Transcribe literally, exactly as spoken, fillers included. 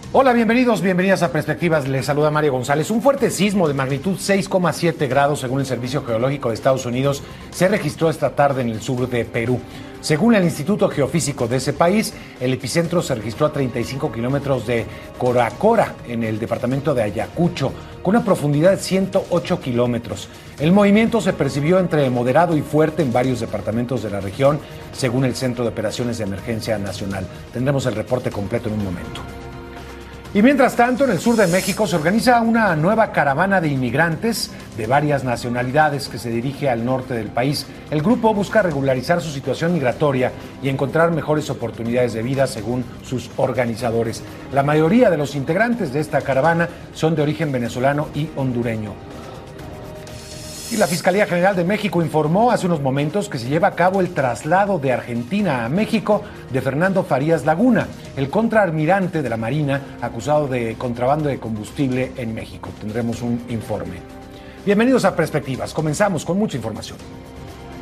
Hola, bienvenidos, bienvenidas a Perspectivas. Les saluda Mario González. Un fuerte sismo de magnitud seis coma siete grados, según el Servicio Geológico de Estados Unidos, se registró esta tarde en el sur de Perú. Según el Instituto Geofísico de ese país, el epicentro se registró a treinta y cinco kilómetros de Coracora, en el departamento de Ayacucho, con una profundidad de ciento ocho kilómetros. El movimiento se percibió entre moderado y fuerte en varios departamentos de la región, según el Centro de Operaciones de Emergencia Nacional. Tendremos el reporte completo en un momento. Y mientras tanto, en el sur de México se organiza una nueva caravana de inmigrantes de varias nacionalidades que se dirige al norte del país. El grupo busca regularizar su situación migratoria y encontrar mejores oportunidades de vida, según sus organizadores. La mayoría de los integrantes de esta caravana son de origen venezolano y hondureño. Y la Fiscalía General de México informó hace unos momentos que se lleva a cabo el traslado de Argentina a México de Fernando Farías Laguna, el contraalmirante de la Marina acusado de contrabando de combustible en México. Tendremos un informe. Bienvenidos a Perspectivas. Comenzamos con mucha información.